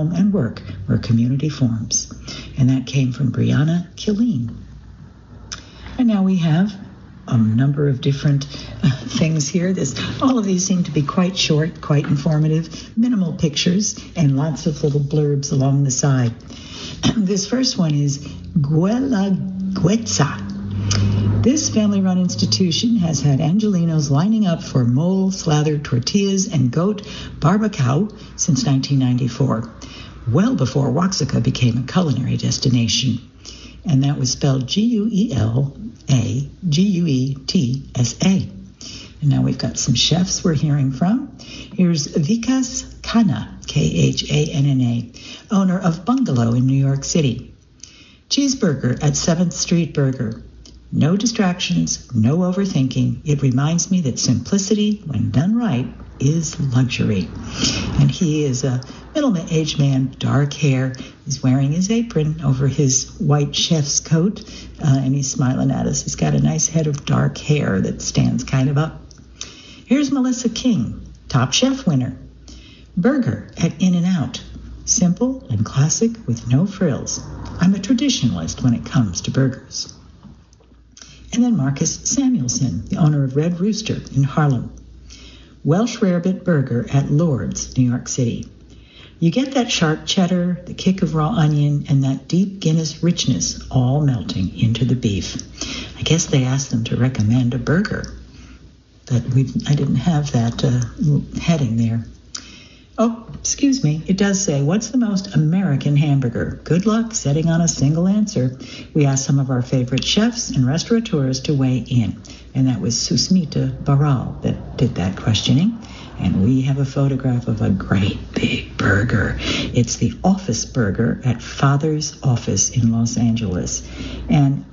and work where community forms. And that came from Brianna Killeen. And now we have a number of different things here. All of these seem to be quite short, quite informative, minimal pictures, and lots of little blurbs along the side. This first one is Guelaguetza. This family-run institution has had Angelinos lining up for mole-slathered tortillas and goat barbacoa since 1994, well before Oaxaca became a culinary destination. And that was spelled Guelaguetsa. And now we've got some chefs we're hearing from. Here's Vikas Khanna, Khanna, owner of Bungalow in New York City. Cheeseburger at 7th Street Burger. No distractions, no overthinking. It reminds me that simplicity, when done right, is luxury. And he is a middle-aged man, dark hair. He's wearing his apron over his white chef's coat, and he's smiling at us. He's got a nice head of dark hair that stands kind of up. Here's Melissa King, Top Chef winner. Burger at In-N-Out. Simple and classic with no frills. I'm a traditionalist when it comes to burgers. And then Marcus Samuelson, the owner of Red Rooster in Harlem. Welsh Rarebit Burger at Lord's, New York City. You get that sharp cheddar, the kick of raw onion, and that deep Guinness richness all melting into the beef. I guess they asked them to recommend a burger, but I didn't have that heading there. Oh, excuse me. It does say, what's the most American hamburger? Good luck setting on a single answer. We asked some of our favorite chefs and restaurateurs to weigh in, and that was Susmita Baral that did that questioning. And we have a photograph of a great big burger. It's the Office Burger at Father's Office in Los Angeles. And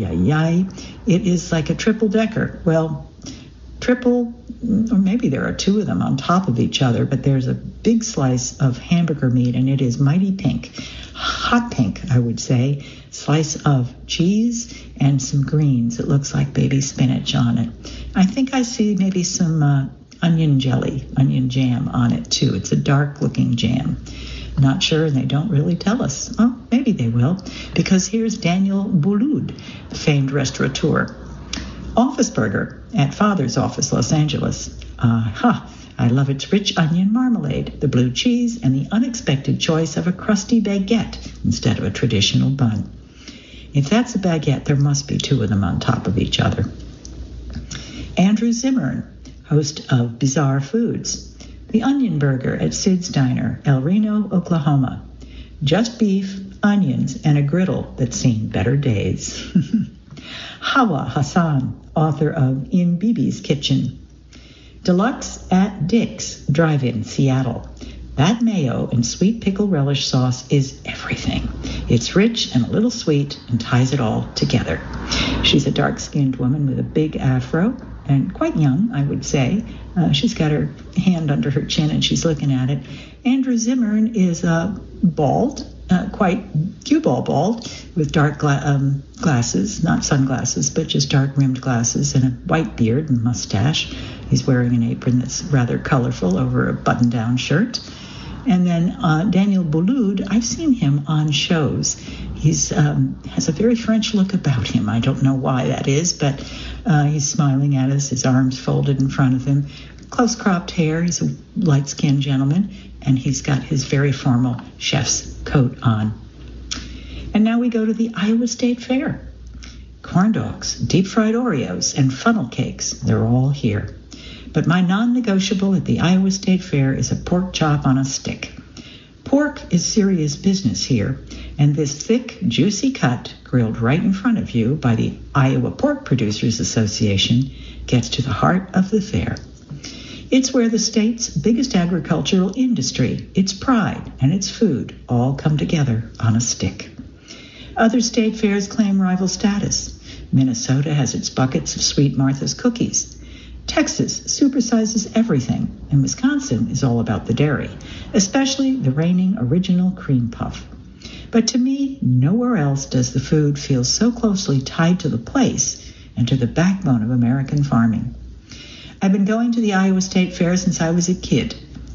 it is like a triple-decker. Well, triple, or maybe there are two of them on top of each other, but there's a big slice of hamburger meat, and it is mighty pink. Hot pink, I would say. Slice of cheese and some greens. It looks like baby spinach on it. I think I see maybe some onion jam on it too. It's a dark-looking jam. Not sure, and they don't really tell us. Well, maybe they will, because here's Daniel Boulud, the famed restaurateur. Office Burger at Father's Office, Los Angeles. I love its rich onion marmalade, the blue cheese, and the unexpected choice of a crusty baguette instead of a traditional bun. If that's a baguette, there must be two of them on top of each other. Andrew Zimmern, host of Bizarre Foods. The Onion Burger at Sid's Diner, El Reno, Oklahoma. Just beef, onions, and a griddle that's seen better days. Hawa Hassan, author of In Bibi's Kitchen. Deluxe at Dick's Drive-In, Seattle. That mayo and sweet pickle relish sauce is everything. It's rich and a little sweet and ties it all together. She's a dark-skinned woman with a big afro and quite young, I would say. She's got her hand under her chin and she's looking at it. Andrew Zimmern is bald, quite cue ball bald, with dark glasses, not sunglasses, but just dark-rimmed glasses and a white beard and mustache. He's wearing an apron that's rather colorful over a button-down shirt. And then Daniel Boulud, I've seen him on shows. He's has a very French look about him. I don't know why that is, but he's smiling at us, his arms folded in front of him. Close-cropped hair. He's a light-skinned gentleman, and he's got his very formal chef's coat on. And now we go to the Iowa State Fair. Corn dogs, deep-fried Oreos, and funnel cakes. They're all here. But my non-negotiable at the Iowa State Fair is a pork chop on a stick. Pork is serious business here, and this thick, juicy cut, grilled right in front of you by the Iowa Pork Producers Association, gets to the heart of the fair. It's where the state's biggest agricultural industry, its pride, and its food all come together on a stick. Other state fairs claim rival status. Minnesota has its buckets of Sweet Martha's cookies. Texas supersizes everything, and Wisconsin is all about the dairy, especially the reigning original cream puff. But to me, nowhere else does the food feel so closely tied to the place and to the backbone of American farming. I've been going to the Iowa State Fair since I was a kid,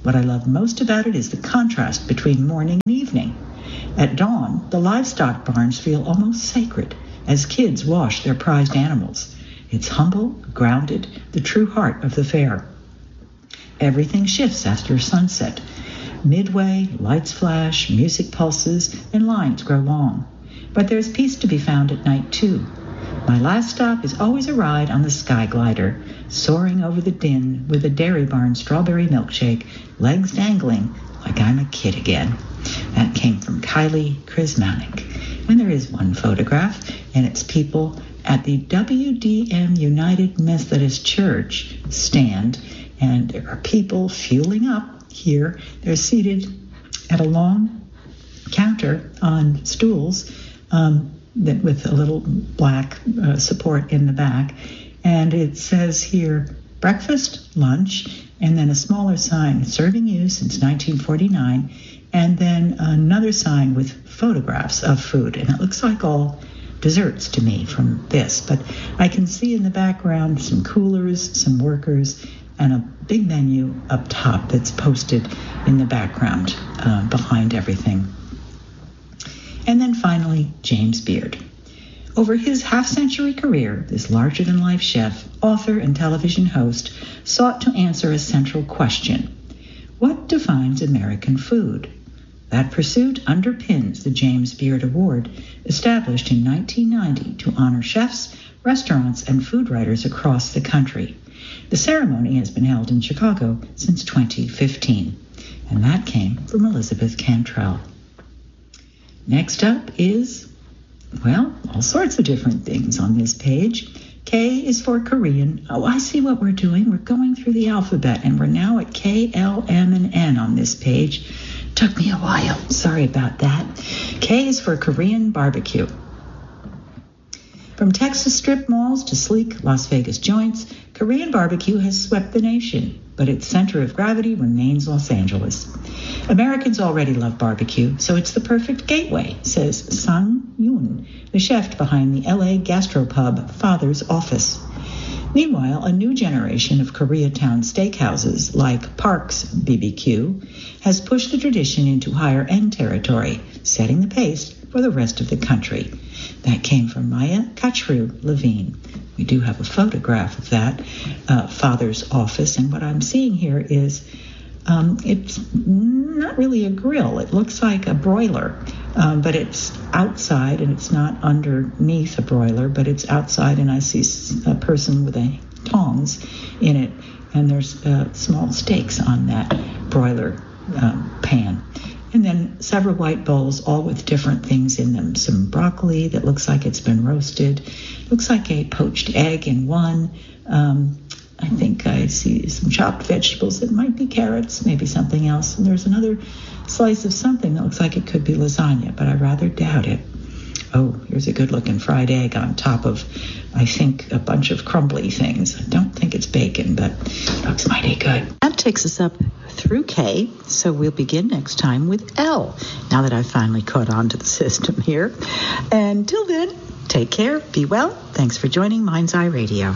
What I love most about it is the contrast between morning and evening. At dawn, the livestock barns feel almost sacred as kids wash their prized animals. It's humble, grounded, the true heart of the fair. Everything shifts after sunset. Midway, lights flash, music pulses, and lines grow long. But there's peace to be found at night, too. My last stop is always a ride on the Sky Glider, soaring over the din with a Dairy Barn strawberry milkshake, legs dangling like I'm a kid again. That came from Kylie Krismanek. And there is one photograph, and it's people at the WDM United Methodist Church stand, and there are people fueling up here. They're seated at a long counter on stools with a little black support in the back, and it says here, breakfast, lunch, and then a smaller sign, serving you since 1949, and then another sign with photographs of food, and it looks like all desserts to me from this, but I can see in the background some coolers, some workers, and a big menu up top that's posted in the background behind everything. And then finally, James Beard. Over his half-century career, this larger-than-life chef, author, and television host sought to answer a central question. What defines American food? That pursuit underpins the James Beard Award, established in 1990 to honor chefs, restaurants, and food writers across the country. The ceremony has been held in Chicago since 2015, and that came from Elizabeth Cantrell. Next up is, well, all sorts of different things on this page. K is for Korean. Oh, I see what we're doing. We're going through the alphabet, and we're now at K, L, M, and N on this page. Took me a while. Sorry about that. K is for Korean barbecue. From Texas strip malls to sleek Las Vegas joints, Korean barbecue has swept the nation, but its center of gravity remains Los Angeles. Americans already love barbecue, so it's the perfect gateway, says Sang Yoon, the chef behind the LA gastropub Father's Office. Meanwhile, a new generation of Koreatown steakhouses, like Park's BBQ, has pushed the tradition into higher-end territory, setting the pace for the rest of the country. That came from Maya Kachru Levine. We do have a photograph of that Father's Office, and what I'm seeing here is it's not really a grill. It looks like a broiler, but it's outside, and it's not underneath a broiler, but it's outside, and I see a person with a tongs in it, and there's small steaks on that broiler pan. And then several white bowls, all with different things in them. Some broccoli that looks like it's been roasted. Looks like a poached egg in one. I think I see some chopped vegetables that might be carrots, maybe something else. And there's another slice of something that looks like it could be lasagna, but I rather doubt it. Oh, here's a good-looking fried egg on top of, I think, a bunch of crumbly things. I don't think it's bacon, but it looks mighty good. That takes us up through K, so we'll begin next time with L, now that I've finally caught on to the system here. And till then, take care, be well. Thanks for joining Mind's Eye Radio.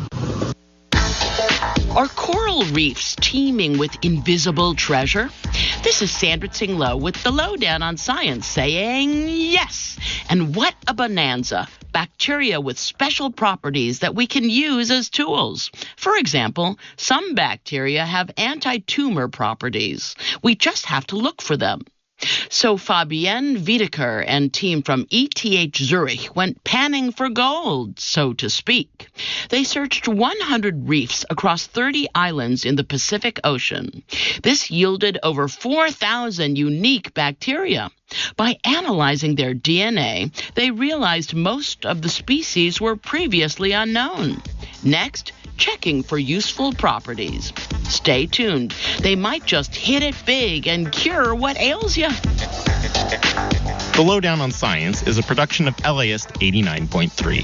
Are coral reefs teeming with invisible treasure? This is Sandra Tsing Loh with the Lowdown on Science saying yes. And what a bonanza. Bacteria with special properties that we can use as tools. For example, some bacteria have anti-tumor properties. We just have to look for them. So Fabienne Wiedeker and team from ETH Zurich went panning for gold, so to speak. They searched 100 reefs across 30 islands in the Pacific Ocean. This yielded over 4,000 unique bacteria. By analyzing their DNA, they realized most of the species were previously unknown. Next, checking for useful properties. Stay tuned. They might just hit it big and cure what ails you. The Lowdown on Science is a production of LAist 89.3.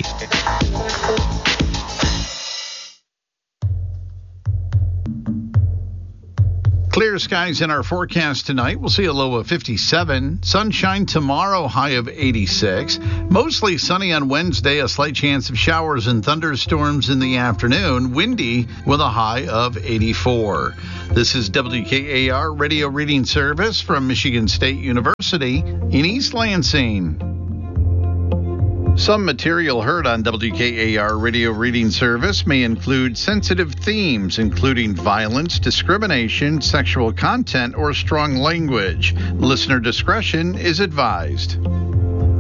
Clear skies in our forecast tonight. We'll see a low of 57. Sunshine tomorrow, high of 86. Mostly sunny on Wednesday, a slight chance of showers and thunderstorms in the afternoon. Windy with a high of 84. This is WKAR Radio Reading Service from Michigan State University in East Lansing. Some material heard on WKAR Radio Reading Service may include sensitive themes, including violence, discrimination, sexual content, or strong language. Listener discretion is advised.